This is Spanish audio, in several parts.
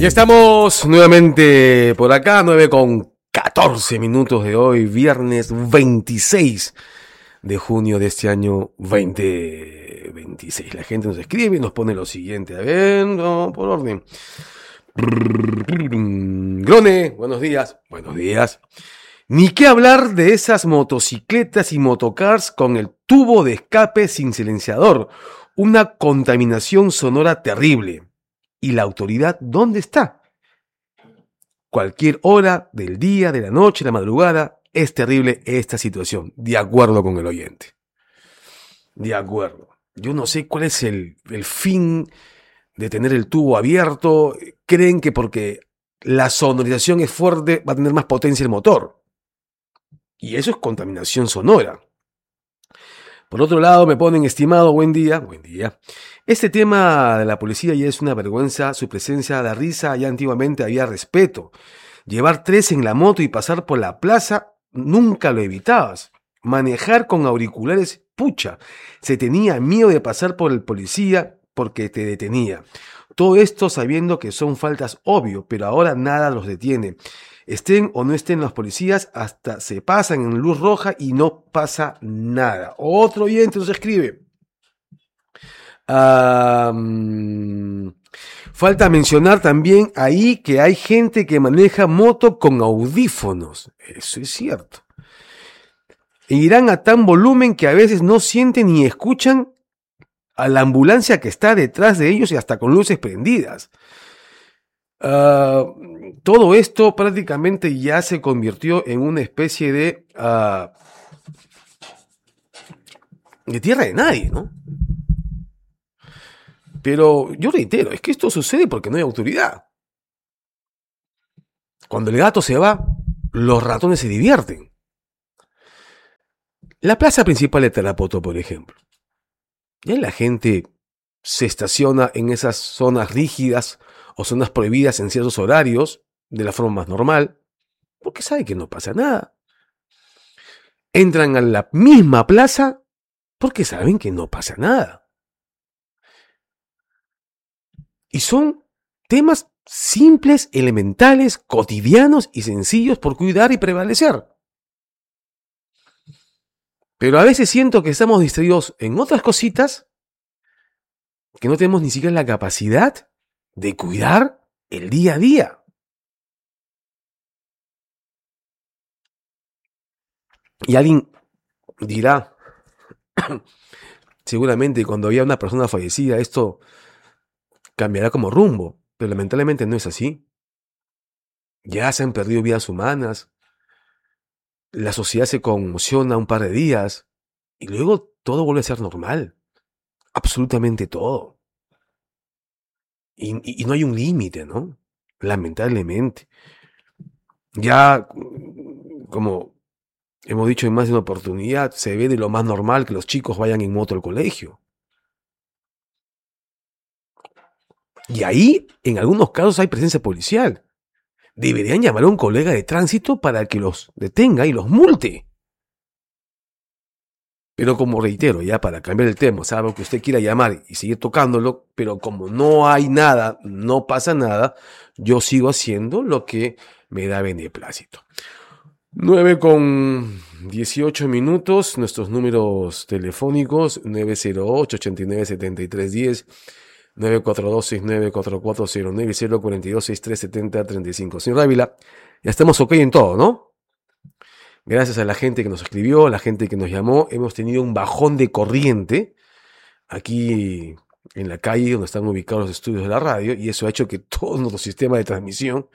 Ya estamos nuevamente por acá, 9:14 de hoy, viernes 26 de junio de este año 2026. La gente nos escribe y nos pone lo siguiente. A ver, no, por orden. Grone, buenos días. Buenos días. Ni qué hablar de esas motocicletas y motocars con el tubo de escape sin silenciador. Una contaminación sonora terrible. ¿Y la autoridad dónde está? Cualquier hora del día, de la noche, de la madrugada, es terrible esta situación. De acuerdo con el oyente. De acuerdo. Yo no sé cuál es el fin de tener el tubo abierto. Creen que porque la sonorización es fuerte va a tener más potencia el motor. Y eso es contaminación sonora. Por otro lado, me ponen, estimado, buen día. Buen día. Este tema de la policía ya es una vergüenza. Su presencia da risa. Ya antiguamente había respeto. Llevar 3 en la moto y pasar por la plaza, nunca lo evitabas. Manejar con auriculares, pucha. Se tenía miedo de pasar por el policía porque te detenía. Todo esto sabiendo que son faltas obvio, pero ahora nada los detiene. Estén o no estén los policías, hasta se pasan en luz roja y no pasa nada. Otro oyente nos escribe. Falta mencionar también ahí que hay gente que maneja moto con audífonos. Eso es cierto. E irán a tan volumen que a veces no sienten ni escuchan a la ambulancia que está detrás de ellos y hasta con luces prendidas. Todo esto prácticamente ya se convirtió en una especie de tierra de nadie, ¿no? Pero yo reitero, es que esto sucede porque no hay autoridad. Cuando el gato se va, los ratones se divierten. La plaza principal de Tarapoto, por ejemplo. Ya la gente se estaciona en esas zonas rígidas o zonas prohibidas en ciertos horarios, de la forma más normal, porque sabe que no pasa nada. Entran a la misma plaza porque saben que no pasa nada. Y son temas simples, elementales, cotidianos y sencillos por cuidar y prevalecer. Pero a veces siento que estamos distraídos en otras cositas que no tenemos ni siquiera la capacidad de cuidar el día a día. Y alguien dirá, seguramente cuando había una persona fallecida esto cambiará como rumbo, pero lamentablemente no es así. Ya se han perdido vidas humanas, la sociedad se conmociona un par de días y luego todo vuelve a ser normal, absolutamente todo. Y no hay un límite, ¿no? Lamentablemente. Ya, como hemos dicho en más de una oportunidad, se ve de lo más normal que los chicos vayan en moto al colegio. Y ahí, en algunos casos, hay presencia policial. Deberían llamar a un colega de tránsito para que los detenga y los multe. Pero como reitero, ya para cambiar el tema, sabe que usted quiera llamar y seguir tocándolo, pero como no hay nada, no pasa nada, yo sigo haciendo lo que me da beneplácito. 9:18, nuestros números telefónicos, 908-89-7310, 942-694409 y 042-6370-35. Señor Ávila, ya estamos ok en todo, ¿no? Gracias a la gente que nos escribió, a la gente que nos llamó, hemos tenido un bajón de corriente aquí en la calle donde están ubicados los estudios de la radio, y eso ha hecho que todo nuestro sistema de transmisión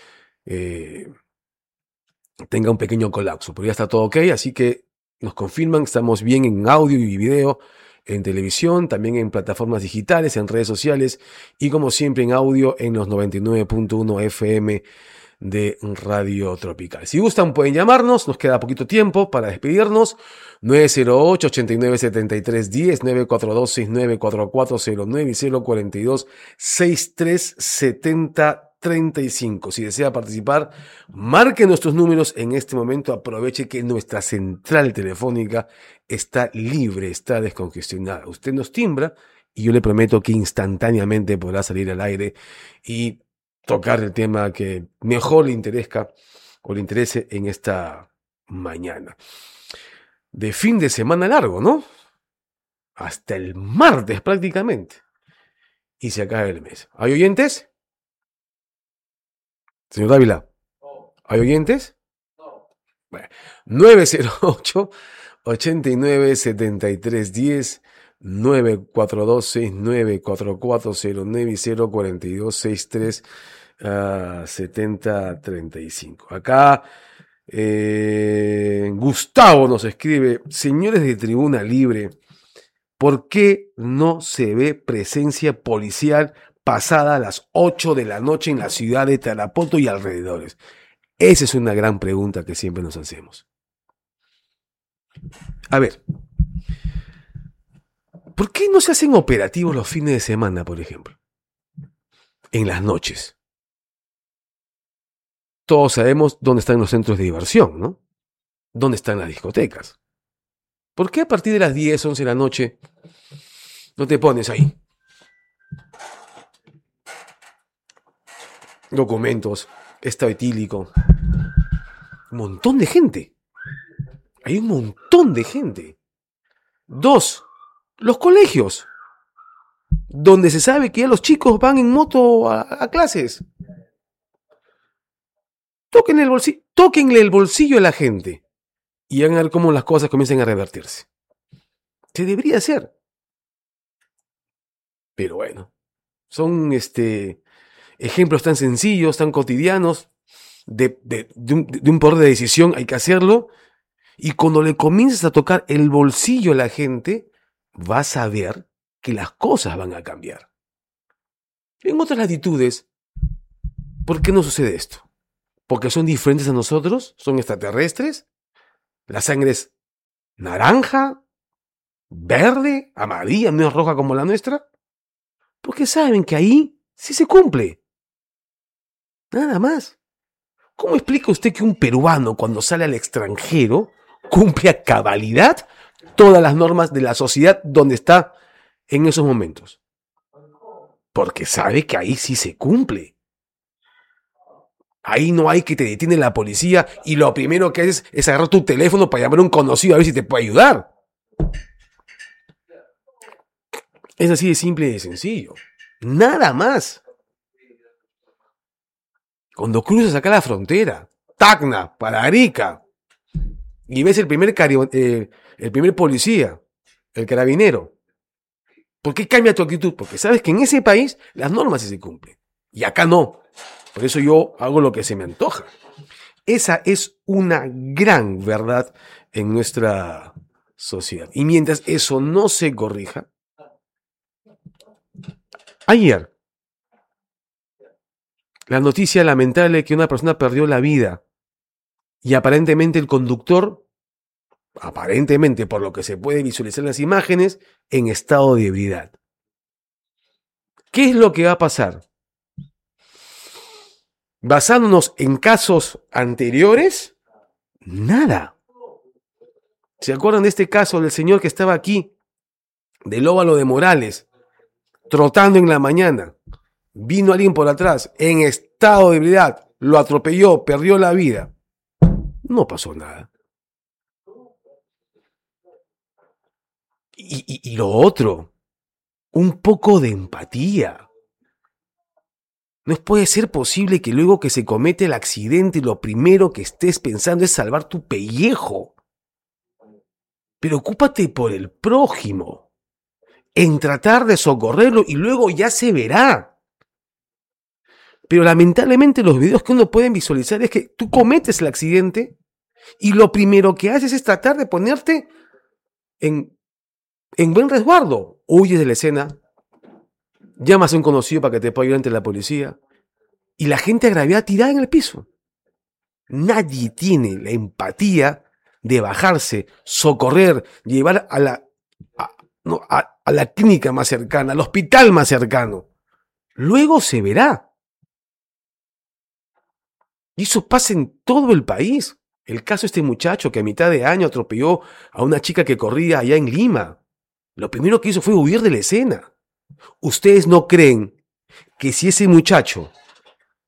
tenga un pequeño colapso, pero ya está todo ok, así que nos confirman que estamos bien en audio y video, en televisión, también en plataformas digitales, en redes sociales y como siempre en audio en los 99.1 FM de Radio Tropical. Si gustan pueden llamarnos, nos queda poquito tiempo para despedirnos. 908-89-7310, 942-694409 y 042-6370-35. Si desea participar, marque nuestros números en este momento. Aproveche que nuestra central telefónica está libre, está descongestionada. Usted nos timbra y yo le prometo que instantáneamente podrá salir al aire y tocar el tema que mejor le interesa o le interese en esta mañana. De fin de semana largo, ¿no? Hasta el martes prácticamente. Y se acaba el mes. ¿Hay oyentes? Señor Dávila, ¿hay oyentes? Bueno, 908 89 73 10 942 69 4409 y 042 63 70 35. Acá Gustavo nos escribe: señores de Tribuna Libre, ¿por qué no se ve presencia policial pasada a las 8 de la noche en la ciudad de Tarapoto y alrededores? Esa es una gran pregunta que siempre nos hacemos. A ver, ¿por qué no se hacen operativos los fines de semana, por ejemplo? En las noches. Todos sabemos dónde están los centros de diversión, ¿no? ¿Dónde están las discotecas? ¿Por qué a partir de las 10, 11 de la noche no te pones ahí? Documentos, estado etílico. Un montón de gente. Hay un montón de gente. 2, los colegios, donde se sabe que ya los chicos van en moto a clases. Tóquenle el bolsillo a la gente y van a ver cómo las cosas comienzan a revertirse. Se debería hacer. Pero bueno, son ejemplos tan sencillos, tan cotidianos, de un poder de decisión. Hay que hacerlo. Y cuando le comiences a tocar el bolsillo a la gente, vas a ver que las cosas van a cambiar. En otras latitudes, ¿por qué no sucede esto? ¿Porque son diferentes a nosotros? ¿Son extraterrestres? ¿La sangre es naranja, verde, amarilla, no es roja como la nuestra? Porque saben que ahí sí se cumple. Nada más. ¿Cómo explica usted que un peruano, cuando sale al extranjero, cumple a cabalidad todas las normas de la sociedad donde está en esos momentos? Porque sabe que ahí sí se cumple. Ahí no hay que te detiene la policía y lo primero que haces es agarrar tu teléfono para llamar a un conocido a ver si te puede ayudar. Es así de simple y de sencillo. Nada más. Cuando cruzas acá la frontera, Tacna, para Arica, y ves el primer policía, el carabinero, ¿por qué cambia tu actitud? Porque sabes que en ese país las normas sí se cumplen. Y acá no. Por eso yo hago lo que se me antoja. Esa es una gran verdad en nuestra sociedad. Y mientras eso no se corrija, ayer, la noticia lamentable que una persona perdió la vida y aparentemente el conductor, aparentemente por lo que se puede visualizar en las imágenes, en estado de ebriedad. ¿Qué es lo que va a pasar? Basándonos en casos anteriores, nada. ¿Se acuerdan de este caso del señor que estaba aquí, del óvalo de Morales, trotando en la mañana? Vino alguien por atrás, en estado de ebriedad, lo atropelló, perdió la vida. No pasó nada. Y lo otro, un poco de empatía. No puede ser posible que luego que se comete el accidente lo primero que estés pensando es salvar tu pellejo. Preocúpate por el prójimo, en tratar de socorrerlo y luego ya se verá. Pero lamentablemente los videos que uno puede visualizar es que tú cometes el accidente y lo primero que haces es tratar de ponerte en buen resguardo. Huyes de la escena, llamas a un conocido para que te pueda ayudar ante la policía y la gente agraviada tirada en el piso. Nadie tiene la empatía de bajarse, socorrer, llevar a la clínica más cercana, al hospital más cercano. Luego se verá. Y eso pasa en todo el país. El caso de este muchacho que a mitad de año atropelló a una chica que corría allá en Lima. Lo primero que hizo fue huir de la escena. ¿Ustedes no creen que si ese muchacho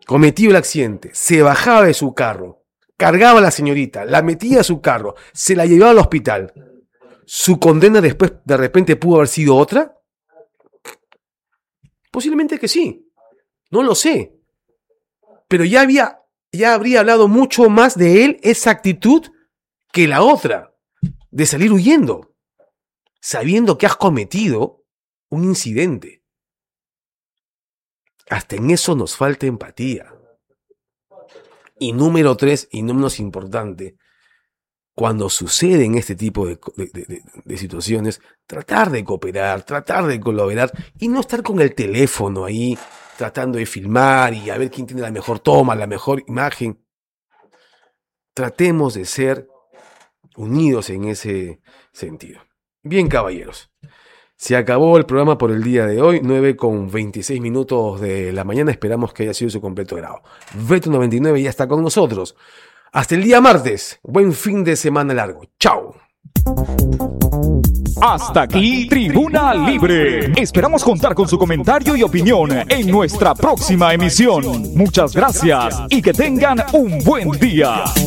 cometido el accidente, se bajaba de su carro, cargaba a la señorita, la metía a su carro, se la llevaba al hospital, ¿su condena después de repente pudo haber sido otra? Posiblemente que sí, no lo sé. Pero ya habría hablado mucho más de él esa actitud que la otra, de salir huyendo, sabiendo que has cometido un incidente. Hasta en eso nos falta empatía. Y número 3, y no menos importante, cuando suceden este tipo de situaciones, tratar de cooperar, tratar de colaborar y no estar con el teléfono ahí tratando de filmar y a ver quién tiene la mejor toma, la mejor imagen. Tratemos de ser unidos en ese sentido. Bien, caballeros. Se acabó el programa por el día de hoy, 9:26 de la mañana. Esperamos que haya sido su completo grado. Beto99 ya está con nosotros. Hasta el día martes. Buen fin de semana largo. ¡Chao! Hasta aquí Tribuna Libre. Esperamos contar con su comentario y opinión en nuestra próxima emisión. Muchas gracias y que tengan un buen día.